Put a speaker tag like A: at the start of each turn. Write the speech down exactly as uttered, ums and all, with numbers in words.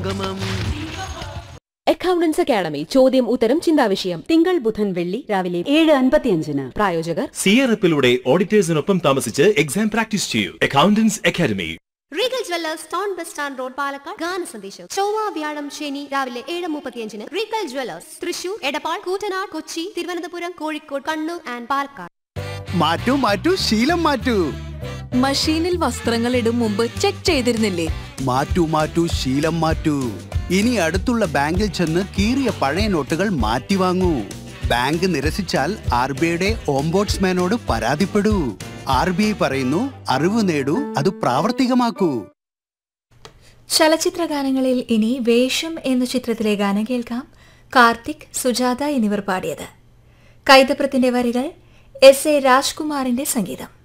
A: സംഗമം.
B: Accountants academy ചോദ്യം ഉത്തരം ചിന്താവിഷയം
C: തിങ്കൾ ബുധൻ വെള്ളി രാവിലെ ഏഴ് അൻപത്തിയഞ്ചിന്.
B: പ്രായോജകർ
D: സിയറപ്പിലൂടെ ഓഡിറ്റേഴ്സിനൊപ്പം താമസിച്ച് എക്സാം പ്രാക്ടീസ് ചെയ്യൂ. Accountants academy.
E: Regal Jewellers town bus stand road Palakkad. ഗാന സന്ദേശം ചൊവ്വ വ്യാഴം ശനി രാവിലെ ഏഴ് മുപ്പത്തിയഞ്ചിന്. Regal Jewellers Thrissur, Edappal, Koottanad, Kochi, Thiruvananthapuram, Kozhikode, Kannur and Palakkad.
A: മാറ്റൂ മാറ്റൂ ശീലം മാറ്റൂ.
F: മഷീനിൽ വസ്ത്രങ്ങൾ ഇടും മുമ്പ് ചെക്ക് ചെയ്തിരുന്നില്ലേ?
A: മാറ്റൂ മാറ്റൂ ശീലം മാറ്റൂ. ഇനി അടുത്തുള്ള ബാങ്കിൽ ചെന്ന് കീറിയ പഴയ നോട്ടുകൾ മാറ്റി വാങ്ങൂ. ബാങ്ക് നിരസിച്ചാൽ ആർ ബി ഐയുടെ ഓംബോഡ്സ്മാനോട് പരാതിപ്പെടൂ. ആർ ബി ഐ പറയുന്നു, അറിവ് നേടൂ, അത് പ്രാവർത്തികമാക്കൂ.
G: ചലച്ചിത്ര ഗാനങ്ങളിൽ ഇനി വേഷം എന്ന ചിത്രത്തിലെ ഗാനം കേൾക്കാം. കാർത്തിക്, സുജാത എന്നിവർ പാടിയത്. കൈതപ്രത്തിന്റെ വരികൾ, എസ് എ രാജ്കുമാറിന്റെ സംഗീതം.